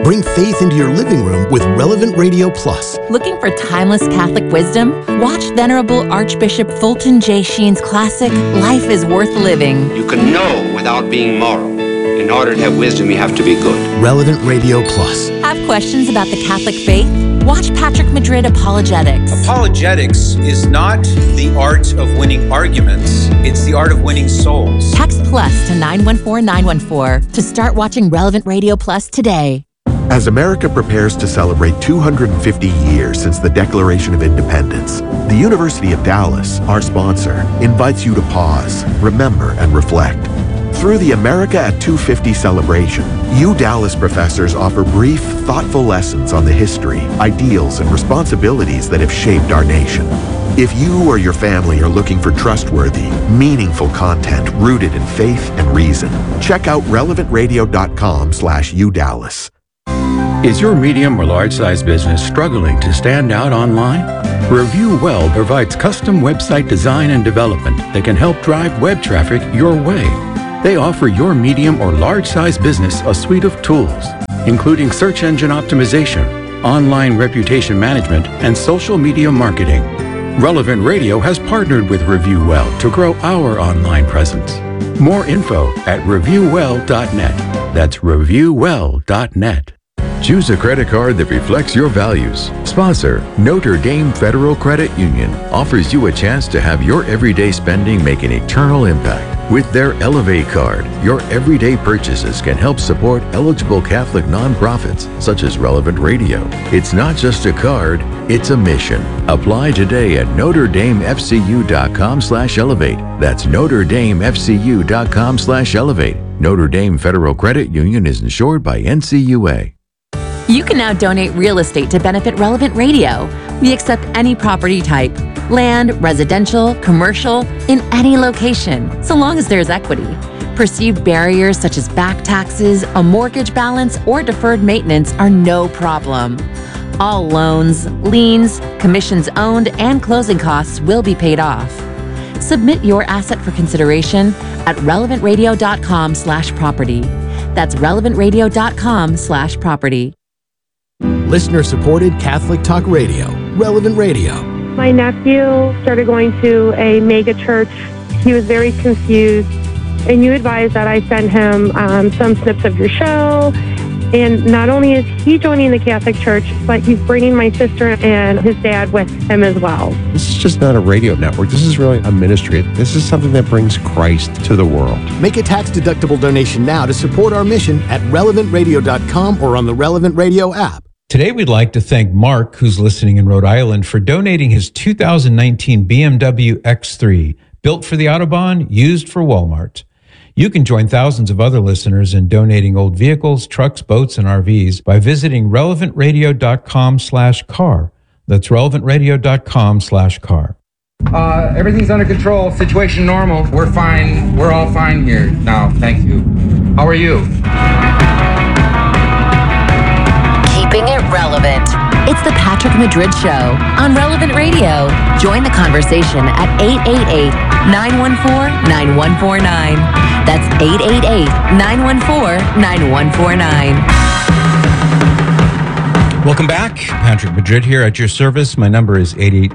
Bring faith into your living room with Relevant Radio Plus. Looking for timeless Catholic wisdom? Watch Venerable Archbishop Fulton J. Sheen's classic, Life is Worth Living. You can know without being moral. In order to have wisdom, you have to be good. Relevant Radio Plus. Have questions about the Catholic faith? Watch Patrick Madrid Apologetics. Apologetics is not the art of winning arguments. It's the art of winning souls. Text plus to 914-914 to start watching Relevant Radio Plus today. As America prepares to celebrate 250 years since the Declaration of Independence, the University of Dallas, our sponsor, invites you to pause, remember, and reflect. Through the America at 250 celebration, Dallas professors offer brief, thoughtful lessons on the history, ideals, and responsibilities that have shaped our nation. If you or your family are looking for trustworthy, meaningful content rooted in faith and reason, check out relevantradio.com/UDallas. Is your medium or large-size business struggling to stand out online? Review Well provides custom website design and development that can help drive web traffic your way. They offer your medium or large-size business a suite of tools, including search engine optimization, online reputation management, and social media marketing. Relevant Radio has partnered with Review Well to grow our online presence. More info at reviewwell.net. That's reviewwell.net. Choose a credit card that reflects your values. Sponsor, Notre Dame Federal Credit Union offers you a chance to have your everyday spending make an eternal impact. With their Elevate card, your everyday purchases can help support eligible Catholic nonprofits such as Relevant Radio. It's not just a card, it's a mission. Apply today at NotreDameFCU.com/elevate. That's NotreDameFCU.com/elevate. Notre Dame Federal Credit Union is insured by NCUA. You can now donate real estate to benefit Relevant Radio. We accept any property type, land, residential, commercial, in any location, so long as there's equity. Perceived barriers such as back taxes, a mortgage balance, or deferred maintenance are no problem. All loans, liens, commissions owned, and closing costs will be paid off. Submit your asset for consideration at relevantradio.com/property. That's relevantradio.com/property. Listener-supported Catholic Talk Radio. Relevant Radio. My nephew started going to a mega church. He was very confused, and you advised that I send him some snips of your show. And not only is he joining the Catholic Church, but he's bringing my sister and his dad with him as well. This is just not a radio network. This is really a ministry. This is something that brings Christ to the world. Make a tax-deductible donation now to support our mission at relevantradio.com or on the Relevant Radio app. Today, we'd like to thank Mark, who's listening in Rhode Island, for donating his 2019 BMW X3, built for the Autobahn, used for Walmart. You can join thousands of other listeners in donating old vehicles, trucks, boats, and RVs by visiting relevantradio.com/car. That's relevantradio.com/car. Everything's under control. Situation normal. We're fine. We're all fine here now. Thank you. How are you? Keeping it relevant. It's the Patrick Madrid Show on Relevant Radio. Join the conversation at 888-914-9149. That's 888-914-9149. Welcome back. Patrick Madrid here at your service. My number is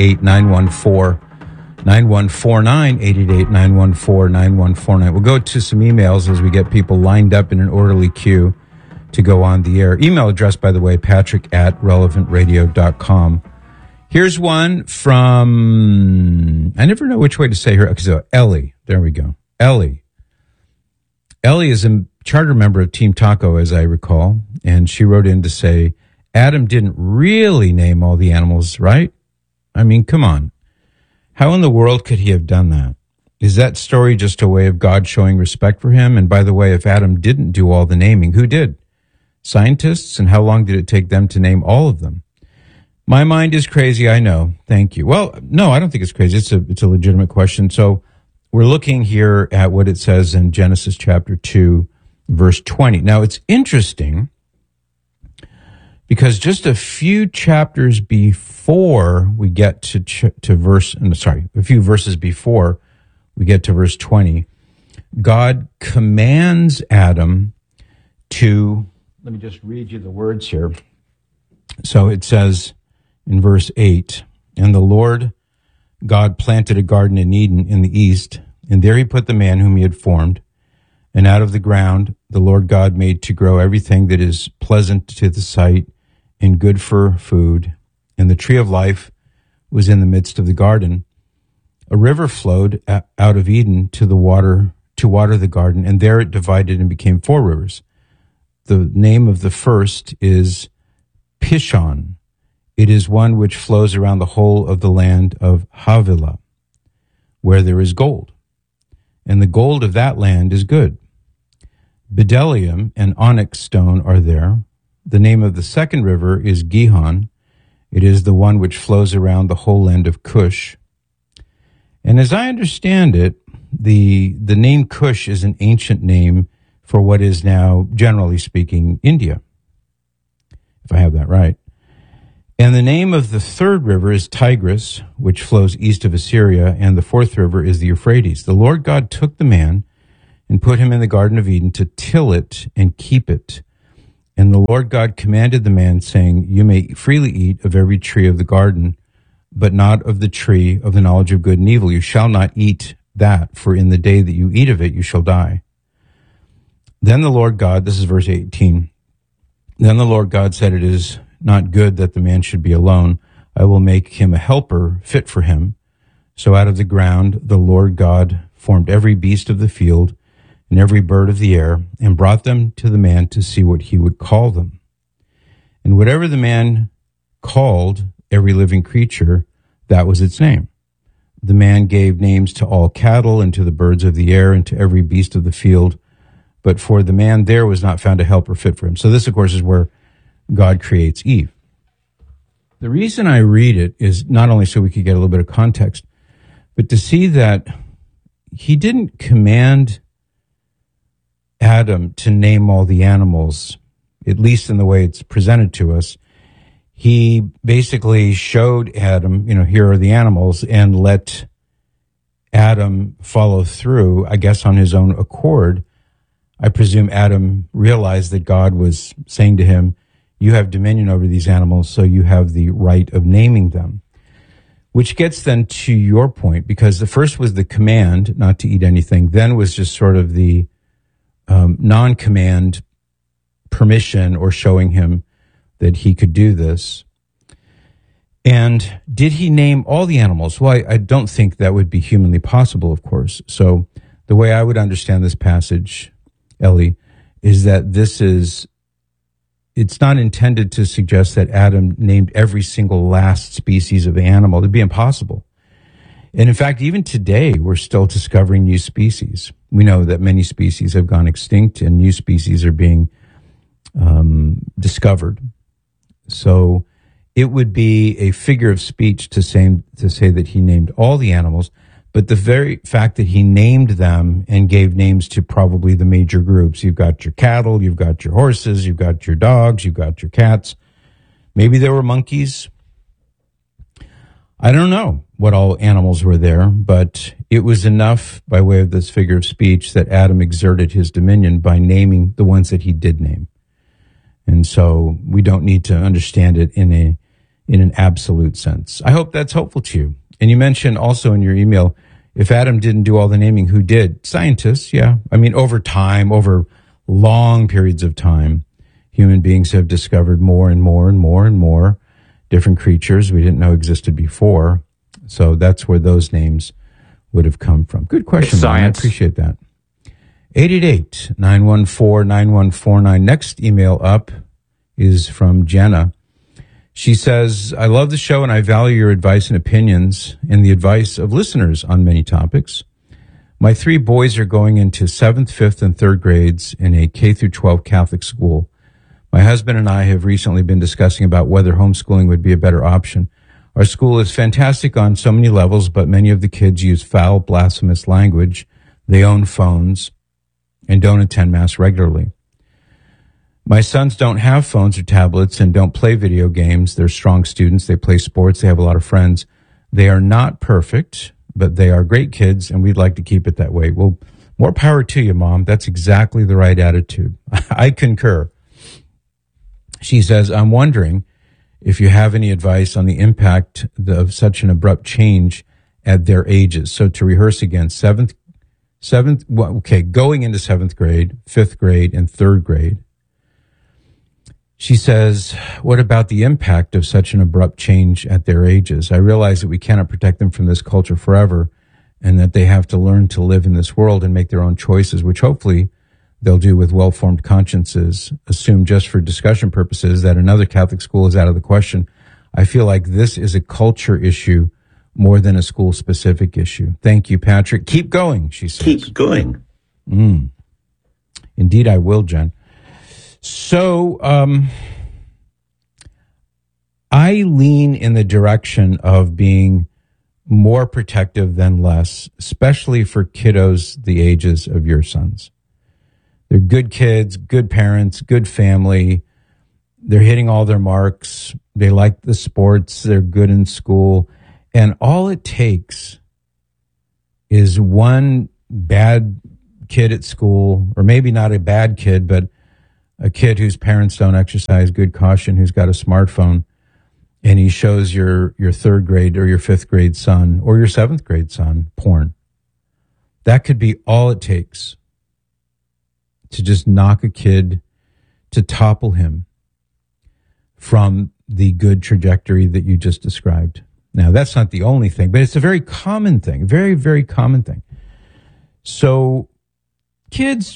888-914-9149, 888-914-9149. We'll go to some emails as we get people lined up in an orderly queue to go on the air. Email address, by the way, patrick@relevantradio.com. Here's one from, I never know which way to say her. Okay, so Ellie. There we go. Ellie. Ellie is a charter member of Team Taco, as I recall, and she wrote in to say, Adam didn't really name all the animals, right? I mean, come on. How in the world could he have done that? Is that story just a way of God showing respect for him? And by the way, if Adam didn't do all the naming, who did? Scientists? And how long did it take them to name all of them? My mind is crazy, I know. Thank you. Well, no, I don't think it's crazy. It's a legitimate question. So we're looking here at what it says in Genesis chapter 2, verse 20. Now, it's interesting because just a few chapters before we get to a few verses before we get to verse 20, God commands Adam to Let me just read you the words here. So it says in verse 8, and the Lord God planted a garden in Eden in the east, and there he put the man whom he had formed. And out of the ground the Lord God made to grow everything that is pleasant to the sight and good for food. And the tree of life was in the midst of the garden. A river flowed out of Eden to water the garden, and there it divided and became 4 rivers. The name of the first is Pishon. It is one which flows around the whole of the land of Havilah, where there is gold. And the gold of that land is good. Bdellium and onyx stone are there. The name of the second river is Gihon. It is the one which flows around the whole land of Cush. And as I understand it, the name Cush is an ancient name for what is now, generally speaking, India, if I have that right. And the name of the third river is Tigris, which flows east of Assyria, and the fourth river is the Euphrates. The Lord God took the man and put him in the Garden of Eden to till it and keep it. And the Lord God commanded the man, saying, you may freely eat of every tree of the garden, but not of the tree of the knowledge of good and evil. You shall not eat that, for in the day that you eat of it, you shall die. Then the Lord God, this is verse 18, then the Lord God said, it is not good that the man should be alone. I will make him a helper fit for him. So out of the ground the Lord God formed every beast of the field and every bird of the air, and brought them to the man to see what he would call them. And whatever the man called every living creature, that was its name. The man gave names to all cattle and to the birds of the air and to every beast of the field. But for the man there was not found a helper fit for him. So this, of course, is where God creates Eve. The reason I read it is not only so we could get a little bit of context, but to see that he didn't command Adam to name all the animals, at least in the way it's presented to us. He basically showed Adam, here are the animals, and let Adam follow through, I guess, on his own accord. I presume Adam realized that God was saying to him, you have dominion over these animals, so you have the right of naming them. Which gets then to your point, because the first was the command not to eat anything, then was just sort of the non-command permission or showing him that he could do this. And did he name all the animals? Well, I don't think that would be humanly possible, of course. So the way I would understand this passage, Ellie, is that it's not intended to suggest that Adam named every single last species of animal. It'd be impossible. And in fact, even today, we're still discovering new species. We know that many species have gone extinct and new species are being discovered. So it would be a figure of speech to say that he named all the animals, but the very fact that he named them and gave names to probably the major groups. You've got your cattle, you've got your horses, you've got your dogs, you've got your cats. Maybe there were monkeys. I don't know what all animals were there, but it was enough by way of this figure of speech that Adam exerted his dominion by naming the ones that he did name. And so we don't need to understand it in an absolute sense. I hope that's helpful to you. And you mentioned also in your email, if Adam didn't do all the naming, who did? Scientists, yeah. I mean, over time, over long periods of time, human beings have discovered more and more and more and more different creatures we didn't know existed before. So that's where those names would have come from. Good question, Brian. I appreciate that. 888-914-9149. Next email up is from Jenna. She says, I love the show and I value your advice and opinions and the advice of listeners on many topics. My 3 boys are going into 7th, 5th, and 3rd grades in a K-12 Catholic school. My husband and I have recently been discussing about whether homeschooling would be a better option. Our school is fantastic on so many levels, but many of the kids use foul, blasphemous language. They own phones and don't attend Mass regularly. My sons don't have phones or tablets and don't play video games. They're strong students. They play sports. They have a lot of friends. They are not perfect, but they are great kids, and we'd like to keep it that way. Well, more power to you, Mom. That's exactly the right attitude. I concur. She says, I'm wondering if you have any advice on the impact of such an abrupt change at their ages. So to rehearse again, going into 7th grade, 5th grade, and 3rd grade. She says, what about the impact of such an abrupt change at their ages? I realize that we cannot protect them from this culture forever and that they have to learn to live in this world and make their own choices, which hopefully they'll do with well-formed consciences. Assume just for discussion purposes that another Catholic school is out of the question. I feel like this is a culture issue more than a school-specific issue. Thank you, Patrick. Keep going, she says. Keep going. Indeed, I will, Jen. So, I lean in the direction of being more protective than less, especially for kiddos the ages of your sons. They're good kids, good parents, good family. They're hitting all their marks. They like the sports. They're good in school. And all it takes is one bad kid at school, or maybe not a bad kid, but a kid whose parents don't exercise good caution, who's got a smartphone, and he shows your 3rd grade or your 5th grade son or your 7th grade son porn. That could be all it takes to just knock a kid, to topple him from the good trajectory that you just described. Now, that's not the only thing, but it's a very common thing, very, very common thing. So kids